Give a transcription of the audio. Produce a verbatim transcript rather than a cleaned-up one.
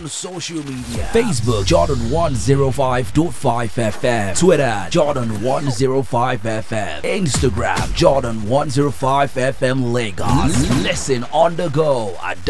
on social media. Facebook Jordan one oh five point five F M, Twitter Jordan one oh five F M, Instagram Jordan one oh five F M Lagos. Listen on the go at